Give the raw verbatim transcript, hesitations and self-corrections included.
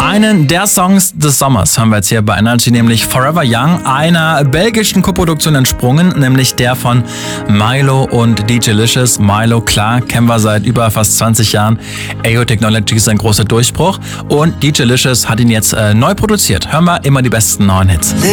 Einen der Songs des Sommers haben wir jetzt hier bei Energy, nämlich Forever Young, einer belgischen Koproduktion entsprungen, nämlich der von Mylo und D J Licious. Mylo, klar, kennen wir seit über fast zwanzig Jahren. A O Technology ist ein großer Durchbruch und D J Licious hat ihn jetzt äh, neu produziert. Hören wir immer die besten neuen Hits.